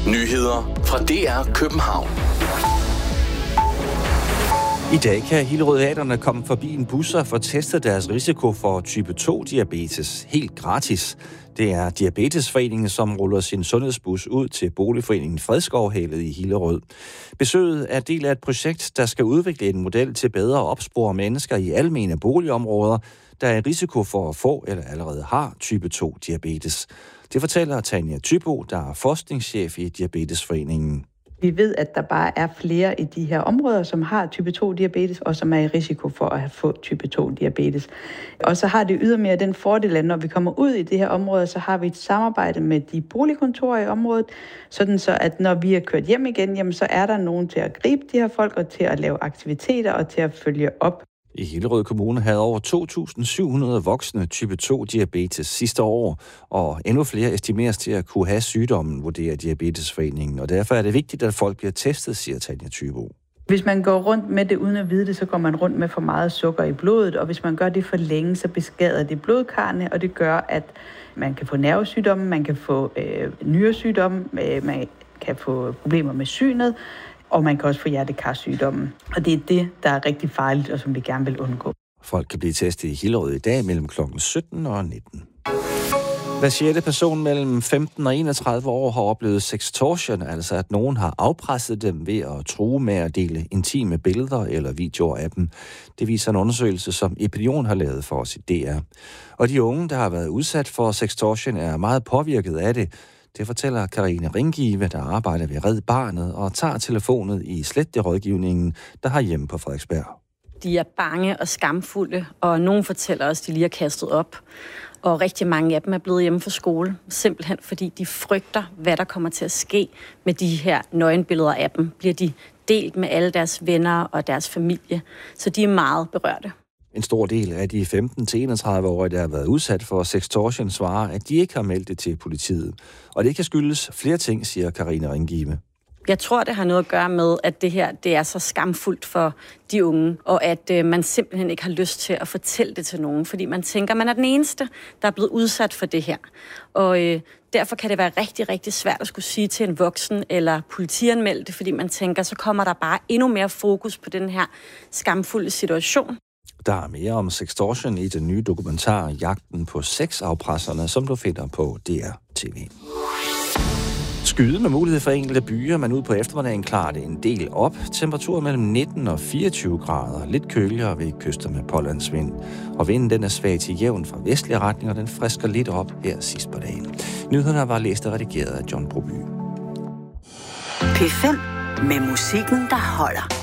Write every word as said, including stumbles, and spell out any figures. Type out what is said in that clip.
Nyheder fra D R København. I dag kan hillerødaterne komme forbi en bus og få testet deres risiko for type to-diabetes helt gratis. Det er Diabetesforeningen, som ruller sin sundhedsbus ud til boligforeningen Fredskovhælet i Hillerød. Besøget er del af et projekt, der skal udvikle en model til bedre at opspore mennesker i almene boligområder, der er i risiko for at få eller allerede har type to-diabetes. Det fortæller Tanja Thybo, der er forskningschef i Diabetesforeningen. Vi ved, at der bare er flere i de her områder, som har type to-diabetes, og som er i risiko for at få type to-diabetes. Og så har det ydermere den fordel, at når vi kommer ud i det her område, så har vi et samarbejde med de boligkontorer i området, sådan så at når vi er kørt hjem igen, jamen, så er der nogen til at gribe de her folk, og til at lave aktiviteter og til at følge op. I Hillerød Kommune havde over to tusind syv hundrede voksne type to-diabetes sidste år, og endnu flere estimeres til at kunne have sygdommen, vurderer Diabetesforeningen, og derfor er det vigtigt, at folk bliver testet, siger Tanja Thybo. Hvis man går rundt med det uden at vide det, så går man rundt med for meget sukker i blodet, og hvis man gør det for længe, så beskader det blodkarrene, og det gør, at man kan få nervesygdomme, man kan få øh, nyresygdomme, øh, man kan få problemer med synet, og man kan også få hjertekarsygdomme. Og det er det, der er rigtig farligt, og som vi gerne vil undgå. Folk kan blive testet i Hillerød i dag mellem klokken sytten og nitten. Hver sjette person mellem femten og enogtredive år har oplevet sextortion, altså at nogen har afpresset dem ved at true med at dele intime billeder eller videoer af dem. Det viser en undersøgelse, som Epinion har lavet for os i D R. Og de unge, der har været udsat for sextortion, er meget påvirket af det. Det fortæller Karine Ringgive, der arbejder ved Red Barnet og tager telefonet i Sletterådgivningen, der har hjemme på Frederiksberg. De er bange og skamfulde, og nogen fortæller os, at de lige har kastet op. Og rigtig mange af dem er blevet hjemme fra skole, simpelthen fordi de frygter, hvad der kommer til at ske med de her nøgenbilleder af dem. Bliver de delt med alle deres venner og deres familie, så de er meget berørte. En stor del af de femten til enogtredive-årige, der har været udsat for sextortion, svarer, at de ikke har meldt det til politiet. Og det kan skyldes flere ting, siger Karine Ringgive. Jeg tror, det har noget at gøre med, at det her det er så skamfuldt for de unge, og at øh, man simpelthen ikke har lyst til at fortælle det til nogen, fordi man tænker, man er den eneste, der er blevet udsat for det her. Og øh, derfor kan det være rigtig, rigtig svært at skulle sige til en voksen eller politianmelde det, fordi man tænker, så kommer der bare endnu mere fokus på den her skamfulde situation. Der er mere om sextortion i den nye dokumentar Jagten på sexafpresserne, som du finder på D R T V. Skyde med mulighed for enkelte byer, men ud på eftermiddagen klarer det en del op. Temperatur mellem nitten og fireogtyve grader. Lidt køligere ved kyster med pålandsvind. Og vinden den er svag til jævn fra vestlig retning, og den frisker lidt op her sidst på dagen. Nyhederne var læst og redigeret af John Broby. P fem med musikken, der holder.